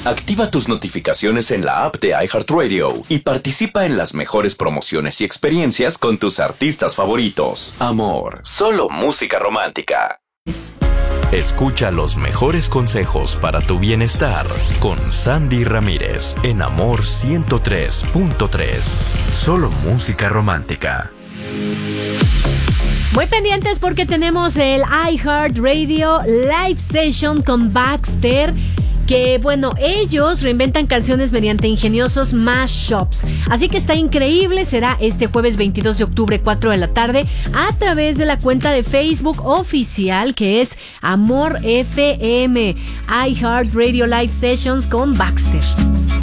Activa tus notificaciones en la app de iHeartRadio y participa en las mejores promociones y experiencias con tus artistas favoritos. Amor, solo música romántica. Escucha los mejores consejos para tu bienestar con Sandy Ramírez en Amor 103.3. Solo música romántica. Muy pendientes porque tenemos el iHeartRadio Live Session con Baxter. Que bueno, ellos reinventan canciones mediante ingeniosos mashups. Así que está increíble, será este jueves 22 de octubre, 4 de la tarde, a través de la cuenta de Facebook oficial que es Amor FM, iHeartRadio Live Sessions con Baxter.